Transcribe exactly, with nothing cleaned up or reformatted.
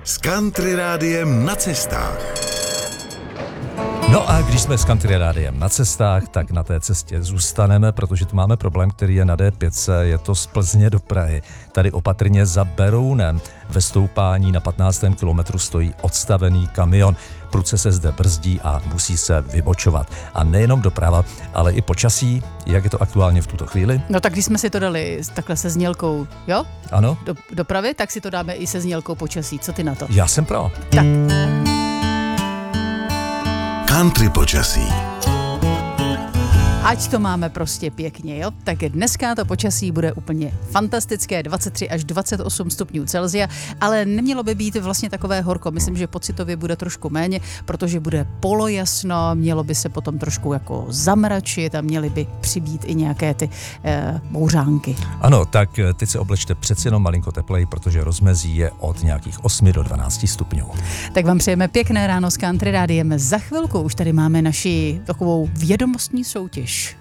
S Country Rádiem na cestách. No a když jsme s Country Rádiem na cestách, tak na té cestě zůstaneme, protože tu máme problém, který je na dé pět, je to z Plzně do Prahy. Tady opatrně za Berounem ve stoupání na patnáctém kilometru stojí odstavený kamion. Prudce se zde brzdí a musí se vybočovat. A nejenom doprava, ale i počasí. Jak je to aktuálně v tuto chvíli? No tak když jsme si to dali takhle se znělkou, jo? Ano? Do, dopravy, tak si to dáme i se znělkou počasí. Co ty na to? Já jsem pro. Tak. Country počasí. Ať to máme prostě pěkně, jo? Tak dneska to počasí bude úplně fantastické, dvacet tři až dvacet osm stupňů Celsia, ale nemělo by být vlastně takové horko. Myslím, že pocitově bude trošku méně, protože bude polojasno, mělo by se potom trošku jako zamračit a měly by přibýt i nějaké ty eh, bouřánky. Ano, tak teď se oblečte přeci jenom malinko tepleji, protože rozmezí je od nějakých osmi do dvanácti stupňů. Tak vám přejeme pěkné ráno s Country Rádiem. Za chvilku už tady máme naši takovou vědomostní soutěž.